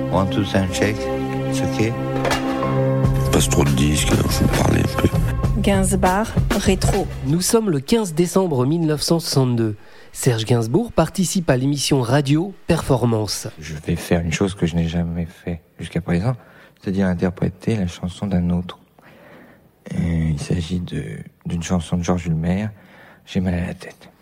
One, two, sound check. C'est ok. Passe trop de disques, alors je vais parler un peu. Gainsbourg, rétro. Nous sommes le 15 décembre 1962. Serge Gainsbourg participe à l'émission radio Performance. Je vais faire une chose que je n'ai jamais fait jusqu'à présent, c'est-à-dire interpréter la chanson d'un autre. Et il s'agit d'une chanson de Georges Ulmer, J'ai mal à la tête.